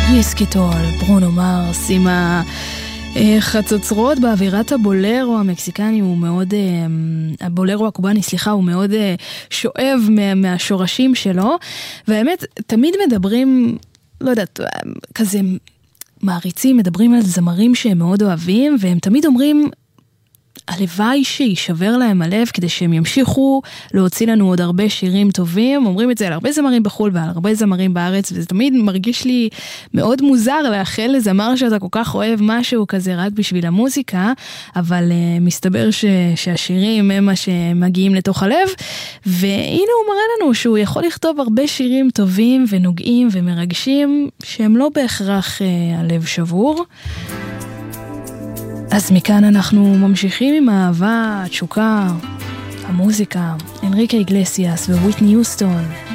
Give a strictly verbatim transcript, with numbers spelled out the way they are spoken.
ויסקיטול, ברונו מרס, עם החצוצרות באווירת הבולרו המקסיקני, הוא מאוד, הבולרו הקובני, סליחה, הוא מאוד שואב מהשורשים שלו, והאמת, תמיד מדברים, לא יודעת, כזה מעריצים, מדברים על זמרים שהם מאוד אוהבים, והם תמיד אומרים, הלוואי שישבר להם הלב כדי שהם ימשיכו להוציא לנו עוד הרבה שירים טובים. אומרים את זה על הרבה זמרים בחול ועל הרבה זמרים בארץ, וזה תמיד מרגיש לי מאוד מוזר לאחל לזמר שאתה כל כך אוהב משהו כזה רק בשביל המוזיקה, אבל uh, מסתבר ש, שהשירים הם מה שמגיעים לתוך הלב, והנה הוא מראה לנו שהוא יכול לכתוב הרבה שירים טובים ונוגעים ומרגשים שהם לא בהכרח uh, הלב שבור. אז מכאן אנחנו ממשיכים עם האהבה, התשוקה, המוזיקה, אנריקה איגלסיאס וויטני יוסטון.